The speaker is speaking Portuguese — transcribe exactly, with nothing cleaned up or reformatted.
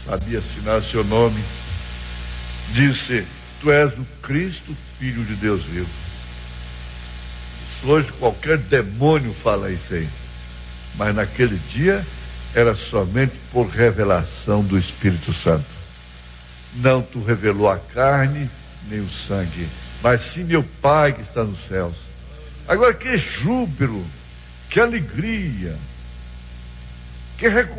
sabia assinar seu nome, disse: tu és o Cristo, Filho de Deus vivo. Isso hoje qualquer demônio fala isso aí, mas naquele dia era somente por revelação do Espírito Santo. Não tu revelou a carne nem o sangue, mas sim meu Pai que está nos céus. Agora, que júbilo, que alegria, que recompensa.